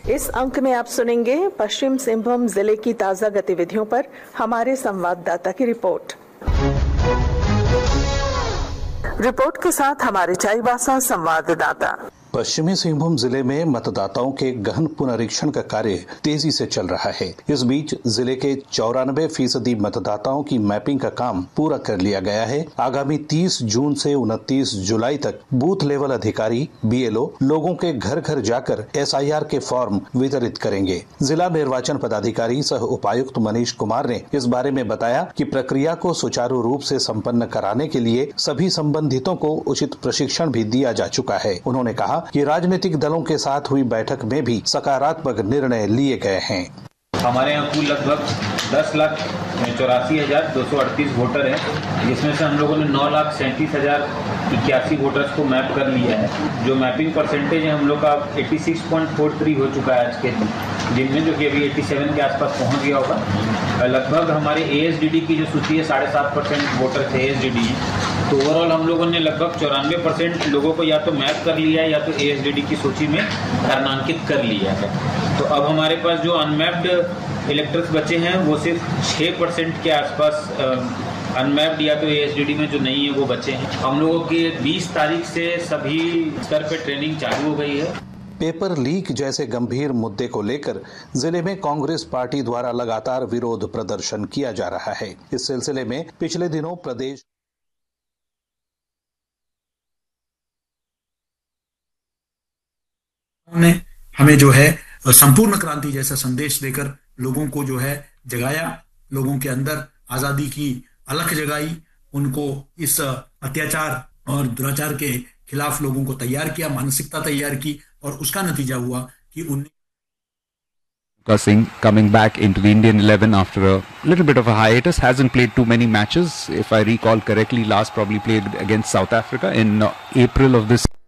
इस अंक में आप सुनेंगे पश्चिम सिंहभूम जिले की ताजा गतिविधियों पर हमारे संवाददाता की रिपोर्ट के साथ हमारे चाईबासा संवाददाता। पश्चिमी सिंहभूम जिले में मतदाताओं के गहन पुनरीक्षण का कार्य तेजी से चल रहा है। इस बीच जिले के 94% मतदाताओं की मैपिंग का काम पूरा कर लिया गया है। आगामी 30 जून से 29 जुलाई तक बूथ लेवल अधिकारी BLO लोगों के घर घर जाकर SIR के फॉर्म वितरित करेंगे। जिला निर्वाचन पदाधिकारी सह उपायुक्त मनीष कुमार ने इस बारे में बताया कि प्रक्रिया को सुचारू रूप से संपन्न कराने के लिए सभी संबंधितों को उचित प्रशिक्षण भी दिया जा चुका है। उन्होंने कहा कि राजनीतिक दलों के साथ हुई बैठक में भी सकारात्मक निर्णय लिए गए हैं। हमारे यहाँ कुल लगभग 10,84,238 वोटर हैं, जिसमें से हम लोगों ने 9,37,081 वोटर्स को मैप कर लिया है। जो मैपिंग परसेंटेज है हम लोग का 86.43 हो चुका है आज के दिन में, जो कि अभी 87 के आसपास पहुँच गया होगा। लगभग हमारे ASDD की जो सूची है 7.5% वोटर थे ASDD हैं। तो ओवरऑल हम लोगों ने लगभग 94% लोगों को या तो मैप कर लिया है या तो ASDD की सूची में नामांकित कर लिया है। तो अब हमारे पास जो अनमैप्ड इलेक्टर्स बचे हैं वो सिर्फ 6% के आसपास अनमैप्ड या तो ASDD में जो नहीं है वो बचे हैं। हम लोगों की 20 तारीख से सभी स्तर पे ट्रेनिंग चालू हो गई है। पेपर लीक जैसे गंभीर मुद्दे को लेकर जिले में कांग्रेस पार्टी द्वारा लगातार विरोध प्रदर्शन किया जा रहा है। इस सिलसिले में पिछले दिनों प्रदेश ने हमें जो है संपूर्ण क्रांति जैसा संदेश देकर लोगों को जो है जगाया, लोगों के अंदर आजादी की अलख जगाई, उनको इस अत्याचार और दुराचार के खिलाफ लोगों को तैयार किया, मानसिकता तैयार की, और उसका नतीजा हुआ कि Singh coming back into the Indian 11 after a little bit of a hiatus, hasn't played too many matches. If I recall correctly, last probably played against South Africa in April of this